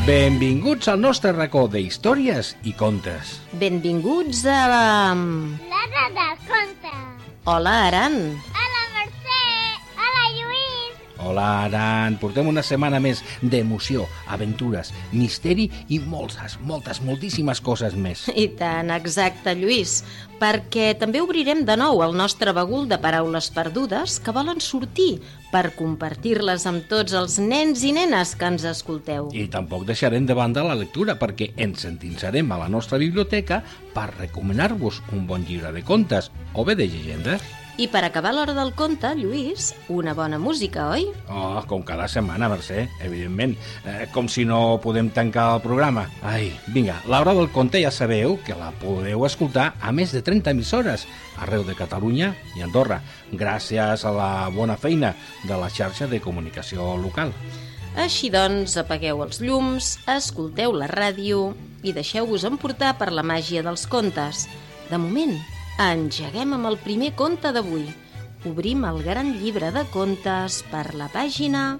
Benvinguts al nostre racó d'històries i contes. Benvinguts a l'Hora del conte. Hola, Aran. Hola, Mercè. Hola, Lluís. Hola, Aran. Portem una setmana més d'emoció, aventures, misteri i moltíssimes coses més. I tant, exacte, Lluís, perquè també obrirem de nou el nostre bagul de paraules perdudes que volen sortir per compartir-les amb tots els nens i nenes que ens escolteu. I tampoc deixarem de banda la lectura perquè ens endinsarem a la nostra biblioteca per recomanar-vos un bon llibre de contes o bé de llegendes. I per acabar l'hora del conte, Lluís, una bona música, oi? Oh, com cada setmana, Mercè, evidentment. Com si no podem tancar el programa. Ai, vinga, l'hora del conte ja sabeu que la podeu escoltar a més de 30 emissores arreu de Catalunya i Andorra, gràcies a la bona feina de la xarxa de comunicació local. Així doncs, apagueu els llums, escolteu la ràdio i deixeu-vos emportar per la màgia dels contes. De moment, engeguem amb el primer conte d'avui. Obrim el gran llibre de contes per la pàgina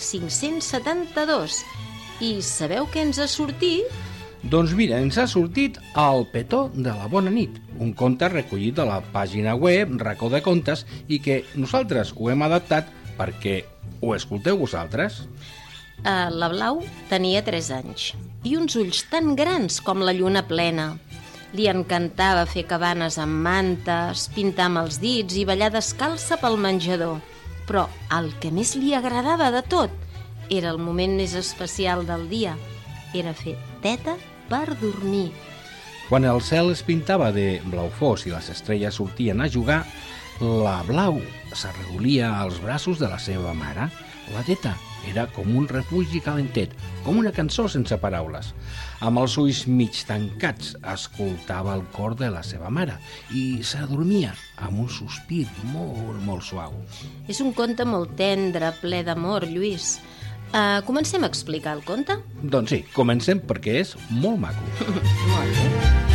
572. I sabeu què ens ha sortit? Doncs mira, ens ha sortit El petó de la bona nit, un conte recollit de la pàgina web Racó de Contes i que nosaltres ho hem adaptat perquè ho escolteu vosaltres. La Blau tenia 3 anys i uns ulls tan grans com la lluna plena. Li encantava fer cabanes amb mantes, pintar amb els dits i ballar descalça pel menjador. Però el que més li agradava de tot era el moment més especial del dia. Era fer teta per dormir. Quan el cel es pintava de blau fos i les estrelles sortien a jugar, la Blau s'arregolia als braços de la seva mare. La teta era com un refugi calentet, com una cançó sense paraules. Amb els ulls mig tancats escoltava el cor de la seva mare i s'adormia amb un sospir molt suau. És un conte molt tendre, ple d'amor, Lluís. Comencem a explicar el conte? Doncs sí, comencem perquè és molt maco. Molt bé.